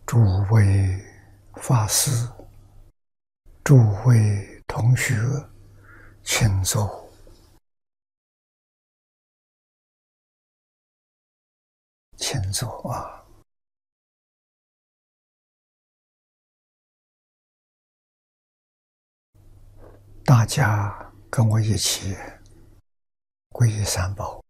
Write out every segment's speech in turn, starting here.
诸位法师、诸位同学，请坐。请坐啊！大家跟我一起皈依三宝。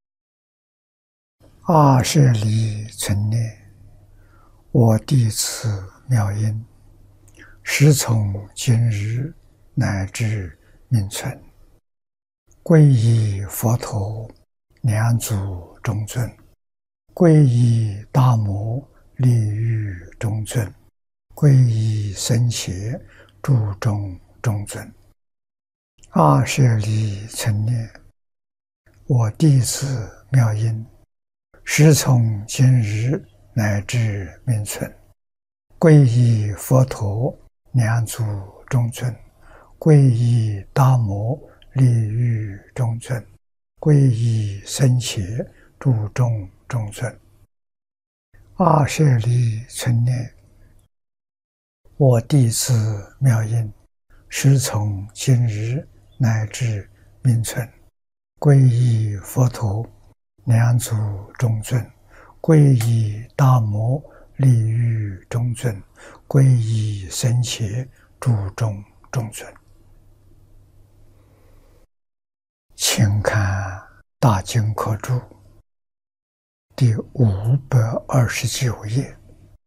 阿舍离存念，我弟子妙音，时从今日乃至命存，皈依佛陀，两祖中尊；皈依大摩，利欲中尊；皈依僧伽，注中中尊。阿舍离存念，我弟子妙音，时从今日乃至命存，皈依佛陀，两祖中尊；皈依大摩，利欲中尊；皈依僧伽，注中中尊。阿舍离存念，我弟子妙音，时从今日乃至命存，皈依佛陀，两祖中尊；皈依大摩，利欲中尊；皈依僧伽，注中中尊。请看大经科注第529页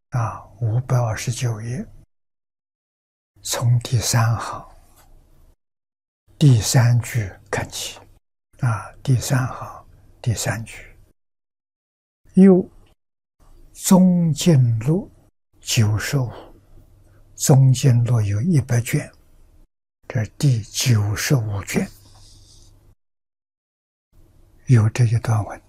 529页，从第三行第三句看起第三行第三句，又宗经录95，宗经录有100卷，这是第95卷，有这一段文：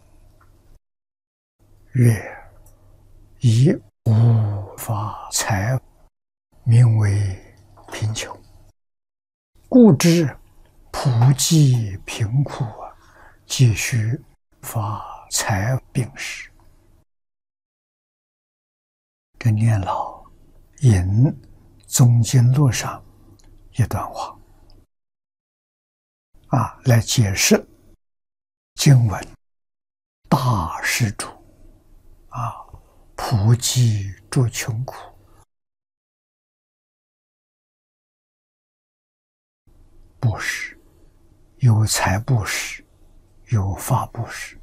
曰：以无法财，名为贫穷，故知普济贫苦急需发财病时。这念老引宗经录上一段话来解释经文大施主普济诸穷苦。布施有财布施，有法布施。